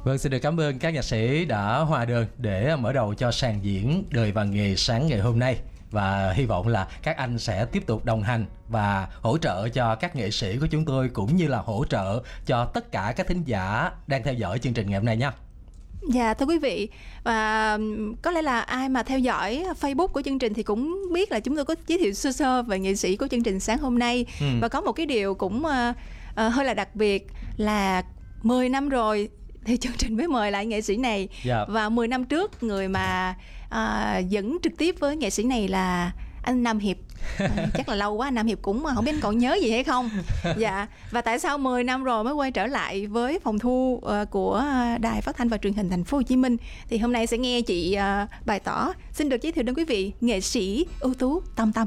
Vâng, xin được cảm ơn các nhạc sĩ đã hòa đơn để mở đầu cho sàn diễn Đời và Nghề sáng ngày hôm nay. Và hy vọng là các anh sẽ tiếp tục đồng hành và hỗ trợ cho các nghệ sĩ của chúng tôi, cũng như là hỗ trợ cho tất cả các thính giả đang theo dõi chương trình ngày hôm nay nha. Dạ, thưa quý vị, và có lẽ là ai mà theo dõi Facebook của chương trình thì cũng biết là chúng tôi có giới thiệu sơ sơ về nghệ sĩ của chương trình sáng hôm nay. Và có một cái điều cũng hơi là đặc biệt là 10 năm rồi thì chương trình mới mời lại nghệ sĩ này. Và 10 năm trước người mà dẫn trực tiếp với nghệ sĩ này là anh Nam Hiệp. Chắc là lâu quá anh Nam Hiệp cũng không biết anh còn nhớ gì hay không. Dạ. Và tại sao 10 năm rồi mới quay trở lại với phòng thu của Đài Phát thanh và Truyền hình Thành phố Hồ Chí Minh, thì hôm nay sẽ nghe chị bày tỏ. Xin được giới thiệu đến quý vị nghệ sĩ ưu tú Tâm Tâm.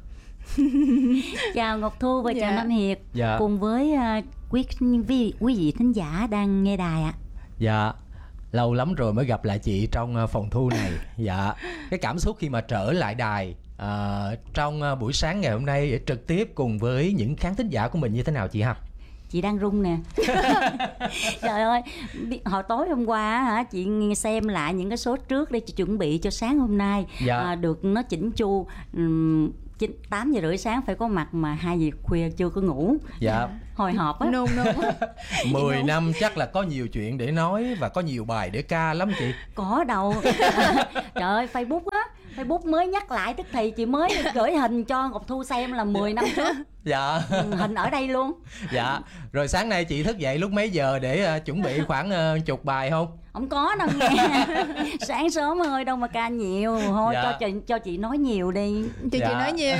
Chào Ngọc Thu và chào Nam Hiệp, cùng với quý vị thính giả đang nghe đài ạ. Dạ, lâu lắm rồi mới gặp lại chị trong phòng thu này. Dạ, cái cảm xúc khi mà trở lại đài trong buổi sáng ngày hôm nay trực tiếp cùng với những khán thính giả của mình như thế nào chị ha? Chị đang run nè. Trời ơi, hồi tối hôm qua hả, chị xem lại những cái số trước để chị chuẩn bị cho sáng hôm nay. Được nó chỉnh chu. 8 giờ rưỡi sáng phải có mặt mà 2 giờ khuya chưa có ngủ. Hồi hộp á. 10 năm chắc là có nhiều chuyện để nói và có nhiều bài để ca lắm chị. Có đâu. Trời ơi, Facebook á, Facebook mới nhắc lại tức thì chị mới gửi hình cho Ngọc Thu xem là 10 năm trước. Hình ở đây luôn. Rồi sáng nay chị thức dậy lúc mấy giờ để chuẩn bị khoảng chục bài không? Không có đâu nghe. Sáng sớm ơi, đâu mà ca nhiều. Thôi cho chị nói nhiều đi. Chị nói nhiều.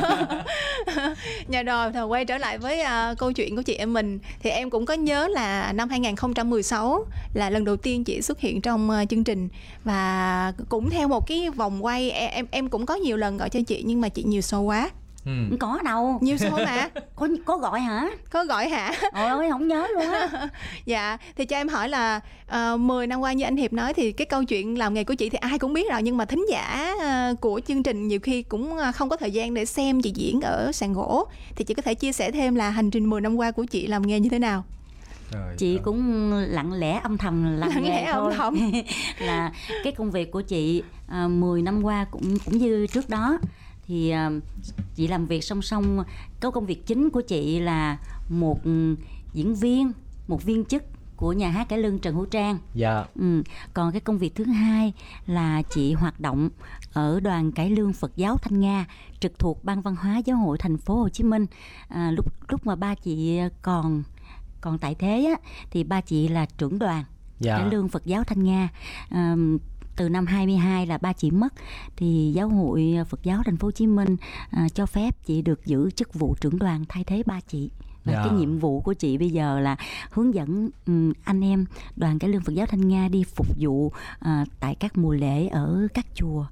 Nhà rồi quay trở lại với câu chuyện của chị em mình, thì em cũng có nhớ là năm 2016 là lần đầu tiên chị xuất hiện trong chương trình, và cũng theo một cái vòng quay em cũng có nhiều lần gọi cho chị nhưng mà chị nhiều show quá. Không có đâu. Nhiều show mà. Có gọi hả? Có gọi hả? Trời ơi, không nhớ luôn á. Dạ, thì cho em hỏi là 10 năm qua như anh Hiệp nói thì cái câu chuyện làm nghề của chị thì ai cũng biết rồi, nhưng mà thính giả của chương trình nhiều khi cũng không có thời gian để xem chị diễn ở sàn gỗ, thì chị có thể chia sẻ thêm là hành trình 10 năm qua của chị làm nghề như thế nào? Chị cũng lặng lẽ âm thầm làm nghề thôi. Là cái công việc của chị 10 năm qua cũng như trước đó, thì chị làm việc song song. Có công việc chính của chị là một diễn viên, một viên chức của nhà hát cải lương Trần Hữu Trang. Còn cái công việc thứ hai là chị hoạt động ở đoàn cải lương Phật giáo Thanh Nga, trực thuộc Ban Văn hóa Giáo hội Thành phố Hồ Chí Minh. Lúc mà ba chị còn tại thế á, thì ba chị là trưởng đoàn cải lương Phật giáo Thanh Nga. Từ năm 22 là ba chị mất, thì Giáo hội Phật giáo Thành phố Hồ Chí Minh cho phép chị được giữ chức vụ trưởng đoàn thay thế ba chị. Và cái nhiệm vụ của chị bây giờ là hướng dẫn anh em đoàn cải lương Phật giáo Thanh Nga đi phục vụ tại các mùa lễ ở các chùa.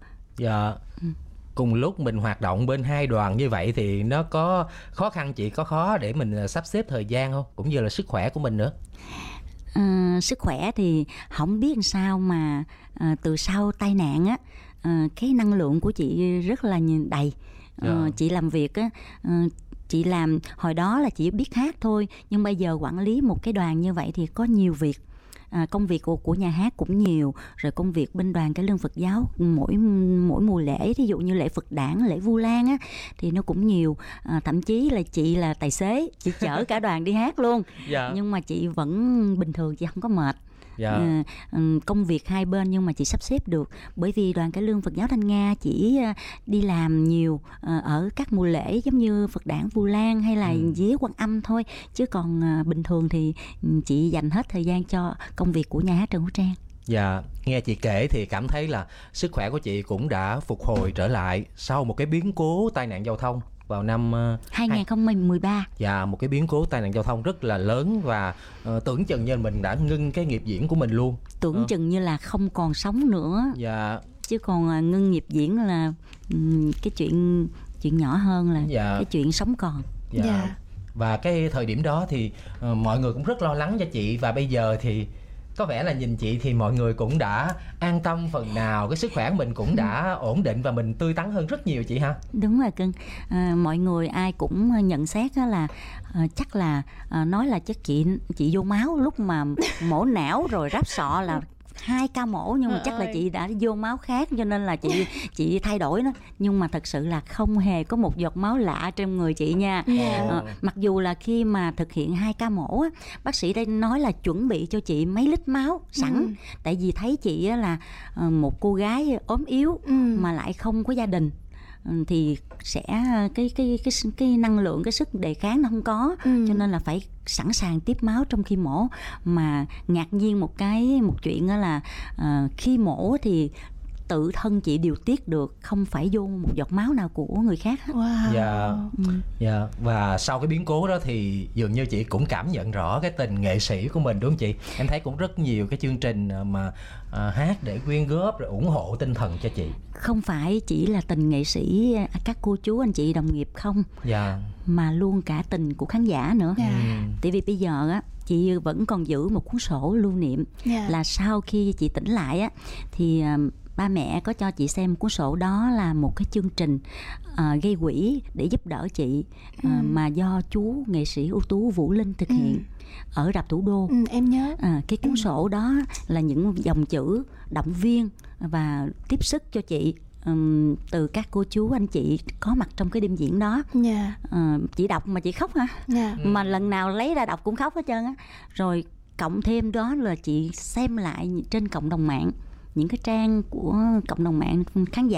Cùng lúc mình hoạt động bên hai đoàn như vậy thì nó có khó khăn chị, có khó để mình sắp xếp thời gian không? Cũng như là sức khỏe của mình nữa. Sức khỏe thì không biết làm sao mà từ sau tai nạn á, cái năng lượng của chị rất là đầy. Chị làm việc á, chị làm hồi đó là chỉ biết hát thôi, nhưng bây giờ quản lý một cái đoàn như vậy thì có nhiều việc. Công việc của nhà hát cũng nhiều, rồi công việc bên đoàn cải lương Phật giáo mỗi mùa lễ, ví dụ như lễ Phật đản, lễ Vu Lan á, thì nó cũng nhiều. Thậm chí là chị là tài xế, chị chở cả đoàn đi hát luôn. Nhưng mà chị vẫn bình thường, chị không có mệt. Công việc hai bên nhưng mà chị sắp xếp được, bởi vì đoàn cải lương Phật giáo Thanh Nga chỉ đi làm nhiều ở các mùa lễ giống như Phật đản, Vu Lan hay là vía Quan Âm thôi, chứ còn bình thường thì chị dành hết thời gian cho công việc của nhà hát Trần Hữu Trang. Nghe chị kể thì cảm thấy là sức khỏe của chị cũng đã phục hồi trở lại sau một cái biến cố tai nạn giao thông vào năm 2013. Một cái biến cố tai nạn giao thông rất là lớn, và tưởng chừng như mình đã ngưng cái nghiệp diễn của mình luôn. Tưởng chừng như là không còn sống nữa. Chứ còn ngưng nghiệp diễn là cái chuyện nhỏ hơn là cái chuyện sống còn. Và cái thời điểm đó thì mọi người cũng rất lo lắng cho chị, và bây giờ thì có vẻ là nhìn chị thì mọi người cũng đã an tâm phần nào, cái sức khỏe mình cũng đã ổn định và mình tươi tắn hơn rất nhiều chị ha. Đúng rồi cưng. Mọi người ai cũng nhận xét đó là chắc là nói là chắc chị vô máu lúc mà mổ não rồi ráp sọ là 2 ca mổ, nhưng mà chắc là chị đã vô máu khác cho nên là chị thay đổi đó. Nhưng mà thật sự là không hề có một giọt máu lạ trong người chị nha. Mặc dù là khi mà thực hiện 2 ca mổ á, bác sĩ đây nói là chuẩn bị cho chị mấy lít máu sẵn. Tại vì thấy chị là một cô gái ốm yếu mà lại không có gia đình, thì sẽ cái năng lượng, cái sức đề kháng nó không có, cho nên là phải sẵn sàng tiếp máu trong khi mổ. Mà ngạc nhiên một chuyện đó là khi mổ thì tự thân chị điều tiết được, không phải vô một giọt máu nào của người khác hết. Dạ. Và sau cái biến cố đó thì dường như chị cũng cảm nhận rõ cái tình nghệ sĩ của mình đúng không chị? Em thấy cũng rất nhiều cái chương trình mà hát để quyên góp rồi ủng hộ tinh thần cho chị. Không phải chỉ là tình nghệ sĩ, các cô chú anh chị đồng nghiệp không, mà luôn cả tình của khán giả nữa. Tại vì bây giờ á, chị vẫn còn giữ một cuốn sổ lưu niệm, là sau khi chị tỉnh lại á thì ba mẹ có cho chị xem cuốn sổ đó là một cái chương trình gây quỹ để giúp đỡ chị, mà do chú nghệ sĩ ưu tú Vũ Linh thực hiện ở rạp Thủ Đô. Em nhớ. Cái cuốn sổ đó là những dòng chữ động viên và tiếp sức cho chị từ các cô chú anh chị có mặt trong cái đêm diễn đó. Chị đọc mà chị khóc hả? Mà lần nào lấy ra đọc cũng khóc hết trơn á. Rồi cộng thêm đó là chị xem lại trên cộng đồng mạng, những cái trang của cộng đồng mạng khán giả